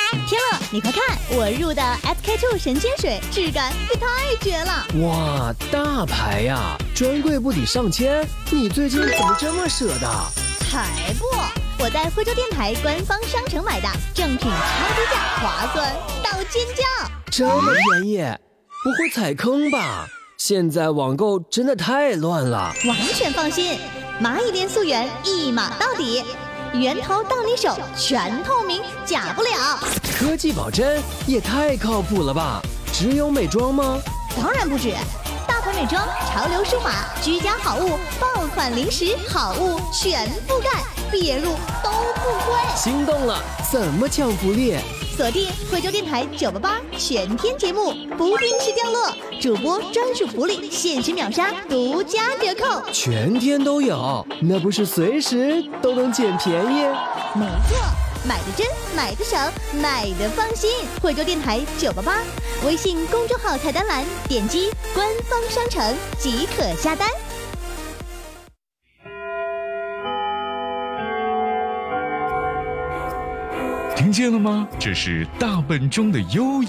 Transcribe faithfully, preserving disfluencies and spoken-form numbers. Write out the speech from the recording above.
天乐，你快看，我入的 S K two 神仙水，质感也太绝了！ 哇，大牌呀，专柜不抵上千，你最近怎么这么舍得？ 才不！我在惠州电台官方商城买的，正品超低价，划算到尖叫！ 这么便宜，不会踩坑吧？现在网购真的太乱了。 完全放心，蚂蚁链溯源一码到底，源头到你手，全透明，假不了。 科技保真也太靠谱了吧？只有美妆吗？ 当然不止，大牌美妆、潮流舒华、居家好物、爆款零食好物全覆盖，别入都不亏。 心动了，怎么抢福利？ 锁定惠州电台九八八全天节目，不定时掉落，主播专属福利，限时秒杀，独家折扣， 全天都有，那不是随时都能捡便宜？ 没错，买的真，买的省，买的放心。惠州电台九八八，微信公众号菜单栏点击官方商城即可下单。 听见了吗？这是大本钟的优雅